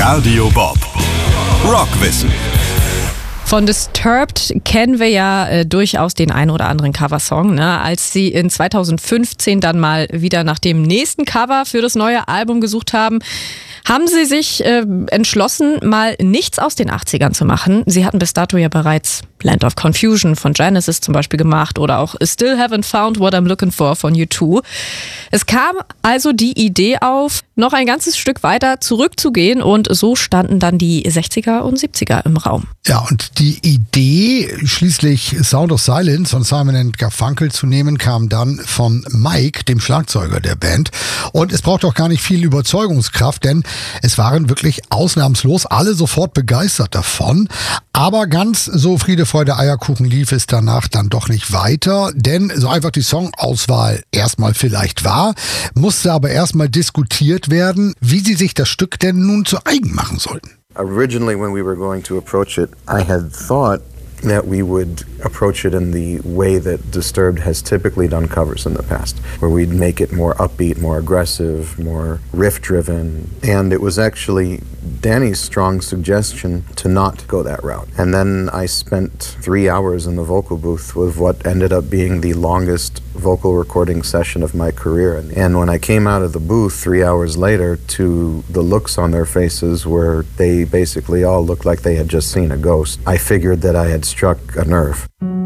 Radio Bob. Rockwissen. Von Disturbed kennen wir ja durchaus den einen oder anderen Coversong. Ne? Als sie in 2015 dann mal wieder nach dem nächsten Cover für das neue Album gesucht haben, haben sie sich entschlossen, mal nichts aus den 80ern zu machen. Sie hatten bis dato ja bereits Land of Confusion von Genesis zum Beispiel gemacht oder auch Still Haven't Found What I'm Looking For von U2. Es kam also die Idee auf, noch ein ganzes Stück weiter zurückzugehen und so standen dann die 60er und 70er im Raum. Ja, und die Idee, schließlich Sound of Silence von Simon & Garfunkel zu nehmen, kam dann von Mike, dem Schlagzeuger der Band. Und es braucht auch gar nicht viel Überzeugungskraft, denn es waren wirklich ausnahmslos alle sofort begeistert davon. Aber ganz so Friede, Freude, Eierkuchen lief es danach dann doch nicht weiter, denn so einfach die Songauswahl erstmal vielleicht war, musste aber erstmal diskutiert werden, wie sie sich das Stück denn nun zu eigen machen sollten. Originally, when we were going to approach it, I had thought that we would approach it in the way that Disturbed has typically done covers in the past, where we'd make it more upbeat, more aggressive, more riff-driven. And it was actually Danny's strong suggestion to not go that route. And then I spent 3 hours in the vocal booth with what ended up being the longest vocal recording session of my career. And when I came out of the booth 3 hours later, to the looks on their faces where they basically all looked like they had just seen a ghost, I figured that I had struck a nerve.